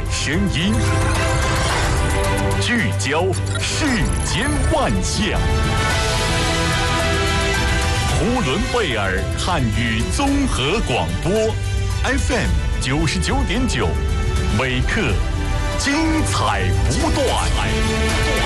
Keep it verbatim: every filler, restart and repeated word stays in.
声音，聚焦世间万象。呼伦贝尔汉语综合广播 F M 九十九点九，每刻精彩不断。